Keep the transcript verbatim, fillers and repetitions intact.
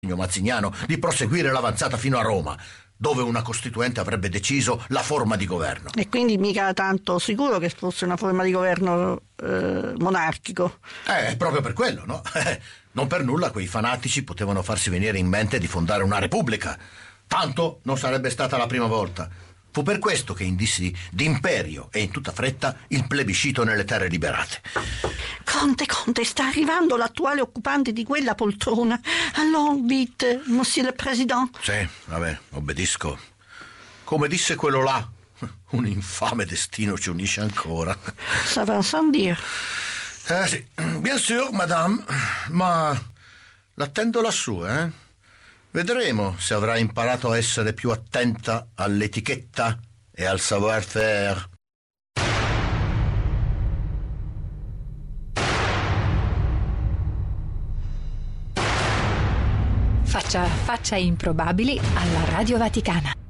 Mazignano di proseguire l'avanzata fino a Roma, dove una costituente avrebbe deciso la forma di governo. E quindi mica tanto sicuro che fosse una forma di governo eh, monarchico. Eh, proprio per quello, no? Non per nulla quei fanatici potevano farsi venire in mente di fondare una repubblica. Tanto non sarebbe stata la prima volta. Fu per questo che indissi d'imperio e in tutta fretta il plebiscito nelle terre liberate. Conte, Conte, sta arrivando l'attuale occupante di quella poltrona. Allons vite, monsieur le président. Sì, vabbè, obbedisco. Come disse quello là, un infame destino ci unisce ancora. Ça va sans dire. Eh sì, bien sûr, madame, ma l'attendo lassù, eh? Vedremo se avrà imparato a essere più attenta all'etichetta e al savoir-faire. Faccia, faccia improbabili alla Radio Vaticana.